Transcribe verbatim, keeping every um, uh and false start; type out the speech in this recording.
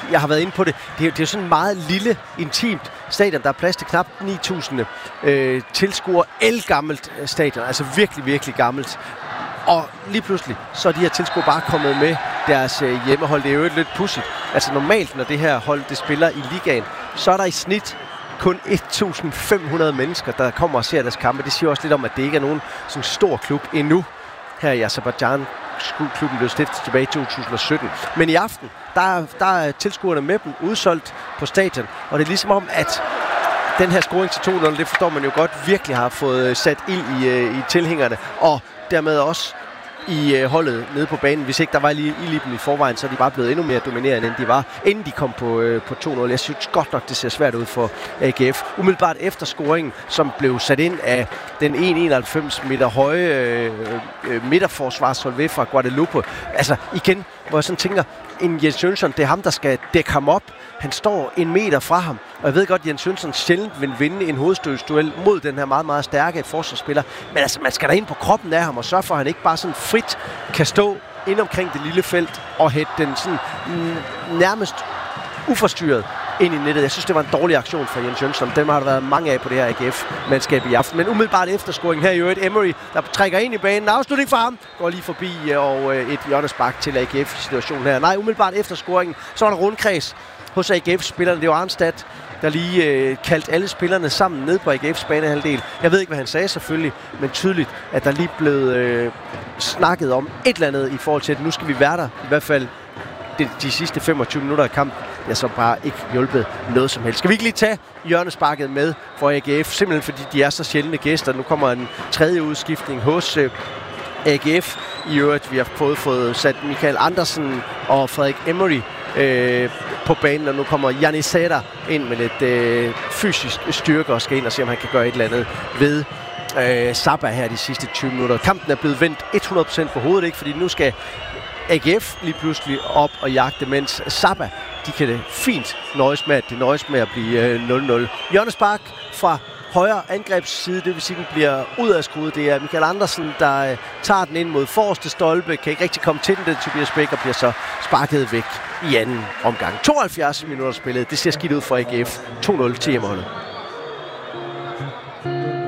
jeg har været inde på det. Det er, det er sådan et meget lille, intimt stadion. Der er plads til knap ni tusind øh, tilskuere. Elgammelt stadion, altså virkelig, virkelig gammelt. Og lige pludselig, så er de her tilskuere bare kommet med deres øh, hjemmehold. Det er jo lidt pudsigt. Altså normalt, når det her hold det spiller i ligaen, så er der i snit kun et tusind fem hundrede mennesker, der kommer og ser deres kampe. Det siger også lidt om, at det ikke er nogen sådan stor klub endnu. Her i Aserbajdsjan, klubben blev stiftet tilbage i to tusind og sytten. Men i aften, der, der er tilskuerne med dem udsolgt på stadion. Og det er ligesom om, at den her scoring til to nul, det forstår man jo godt, virkelig har fået sat ild i, i tilhængerne. Og dermed også i øh, holdet nede på banen. Hvis ikke der var lige ild i dem i forvejen, så er de bare blevet endnu mere dominerende, end de var, inden de kom på, øh, på to nul. Jeg synes godt nok, det ser svært ud for A G F. Umiddelbart efter scoringen, som blev sat ind af den en komma enoghalvfems meter høje øh, øh, midterforsvarshold fra Guadalupe. Altså igen, hvor jeg sådan tænker, en Jens Jønsson, det er ham, der skal dække ham op. Han står en meter fra ham, og jeg ved godt, at Jens Jønsson sjældent vil vinde en hovedstødsduel mod den her meget, meget stærke forsvarsspiller. Men altså, man skal da ind på kroppen af ham og sørge for, at han ikke bare sådan frit kan stå ind omkring det lille felt og hætte den sådan mm, nærmest uforstyrret ind i nettet. Jeg synes, det var en dårlig aktion for Jens Jønsson. Dem har der været mange af på det her A G F-mandskab i aften. Men umiddelbart efter scoringen her i øvrigt, Emery, der trækker ind i banen. Afslutning for ham. Går lige forbi og et hjørnespark til A G F-situationen her. Nej, umiddelbart efter scoringen, så var der rundkreds hos A G F-spillerne. Det var Arnstad, der lige øh, kaldte alle spillerne sammen ned på A G F's banehalvdel. Jeg ved ikke, hvad han sagde selvfølgelig, men tydeligt, at der lige blev øh, snakket om et eller andet i forhold til, at nu skal vi være der. I hvert fald de, de sidste femogtyve minutter af kampen. Det har så bare ikke hjulpet noget som helst. Skal vi ikke lige tage hjørnesparket med for A G F? Simpelthen fordi de er så sjældne gæster. Nu kommer en tredje udskiftning hos øh, A G F. I øvrigt, vi har fået, fået sat Michael Andersen og Frederik Emery øh, på banen, og nu kommer Janissada ind med lidt øh, fysisk styrke og skal ind og se, om han kan gøre et eller andet ved øh, Saba her de sidste tyve minutter. Kampen er blevet vendt hundrede procent på hovedet, ikke? Fordi nu skal A G F lige pludselig op og jagte, mens Saba, de kan det fint nøjes med, at det nøjes med at blive øh, nul nul. Hjørnespark fra højre angrebsside, det vil sige, at den bliver udadskruet. Det er Michael Andersen, der øh, tager den ind mod forreste stolpe, kan ikke rigtig komme til den, den Tobias Bæk, og bliver så sparket væk i anden omgang. tooghalvfjerds minutter spillet, det ser skidt ud for A G F. to nul til hjemmeholdet.